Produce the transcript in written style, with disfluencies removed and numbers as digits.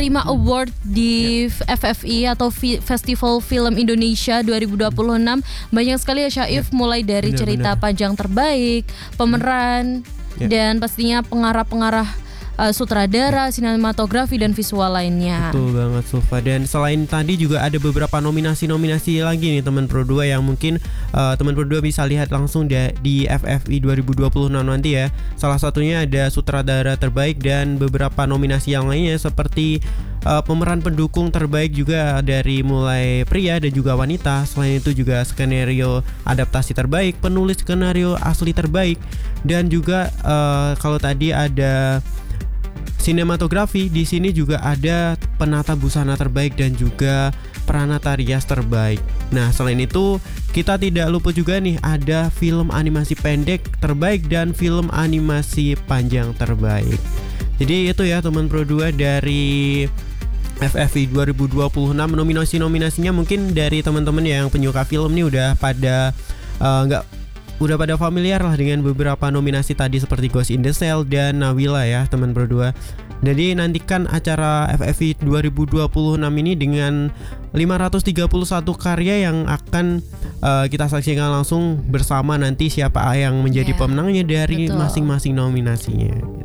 terima award di FFI atau Festival Film Indonesia 2026. Banyak sekali ya Syaif, mulai dari cerita panjang terbaik, pemeran, dan pastinya pengarah sutradara, sinematografi dan visual lainnya. Betul banget Sulfa. Dan selain tadi juga ada beberapa nominasi lagi nih teman Pro 2 yang mungkin teman Pro 2 bisa lihat langsung di FFI 2026 nanti ya. Salah satunya ada sutradara terbaik dan beberapa nominasi yang lainnya seperti pemeran pendukung terbaik juga dari mulai pria dan juga wanita. Selain itu juga skenario adaptasi terbaik, penulis skenario asli terbaik, dan juga kalau tadi ada sinematografi, di sini juga ada penata busana terbaik dan juga peranata rias terbaik. Nah, selain itu kita tidak lupa juga nih ada film animasi pendek terbaik dan film animasi panjang terbaik. Jadi itu ya teman Pro 2 dari FFI 2026. Nominasinya mungkin dari teman-teman yang penyuka film nih udah pada udah pada familiar lah dengan beberapa nominasi tadi seperti Ghost in the Shell dan Nawila ya teman Pro 2. Jadi nantikan acara FFI 2026 ini dengan 531 karya yang akan kita saksikan langsung bersama nanti siapa yang menjadi pemenangnya dari masing-masing nominasinya.